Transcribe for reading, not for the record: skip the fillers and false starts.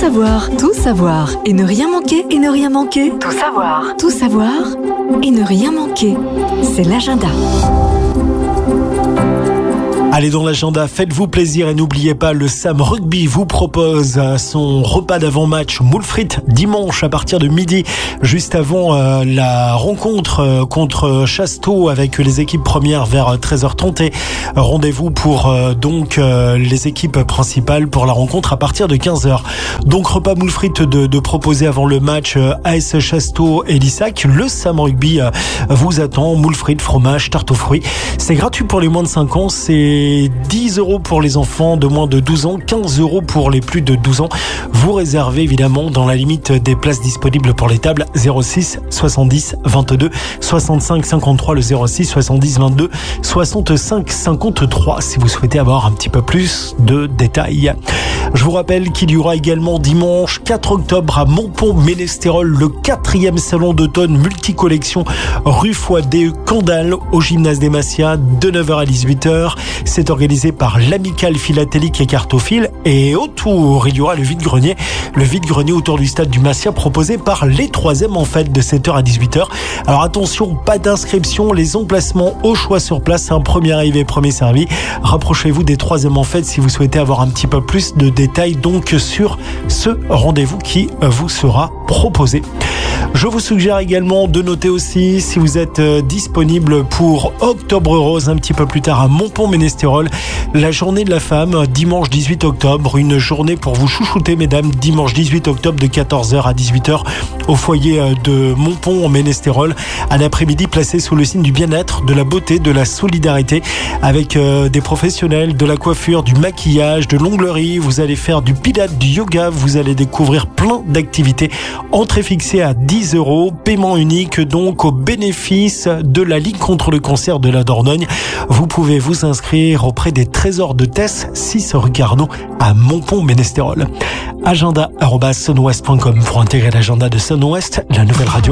savoir, tout savoir et ne rien manquer, et ne rien manquer. Tout savoir et ne rien manquer. C'est l'agenda. Allez, dans l'agenda, faites-vous plaisir et n'oubliez pas, le Sam Rugby vous propose son repas d'avant-match moules frites dimanche à partir de midi, juste avant la rencontre contre Chasteau avec les équipes premières vers 13h30. Et rendez-vous pour les équipes principales pour la rencontre à partir de 15h. Donc repas moules frites de proposer avant le match AS Chasteau et Lissac. Le Sam Rugby vous attend, moules frites, fromage, tarte aux fruits. C'est gratuit pour les moins de 5 ans, c'est 10 € pour les enfants de moins de 12 ans, 15 € pour les plus de 12 ans. Vous réservez évidemment dans la limite des places disponibles pour les tables. 06 70 22 65 53, le 06 70 22 65 53 si vous souhaitez avoir un petit peu plus de détails. Je vous rappelle qu'il y aura également dimanche 4 octobre à Montpont-Ménestérol le 4e salon d'automne multicollection rue Foidet Candale au gymnase des Massias de 9h à 18h. C'est organisé par l'Amicale Philatélique et Cartophile, et autour il y aura le vide-grenier autour du stade du Massias proposé par les 3e en fête de 7h à 18h. Alors attention, pas d'inscription, les emplacements au choix sur place, un premier arrivé, premier servi. Rapprochez-vous des 3e en fête si vous souhaitez avoir un petit peu plus de détails donc sur ce rendez-vous qui vous sera proposé. Je vous suggère également de noter aussi, si vous êtes disponible pour Octobre Rose un petit peu plus tard à Montpont-Ménestérol, la journée de la femme, dimanche 18 octobre, une journée pour vous chouchouter mesdames, dimanche 18 octobre de 14h à 18h au foyer de Montpont-Ménestérol, un après-midi placé sous le signe du bien-être, de la beauté, de la solidarité, avec des professionnels de la coiffure, du maquillage, de l'onglerie. Vous allez faire du pilates, du yoga, vous allez découvrir plein d'activités. Entrée fixée à 10 €, paiement unique donc au bénéfice de la Ligue contre le cancer de la Dordogne. Vous pouvez vous inscrire auprès des Trésors de Tess, 6 rue Carnot à Montpont-Ménestérol. Agenda@sunwest.com pour intégrer l'agenda de Sunwest, la nouvelle radio.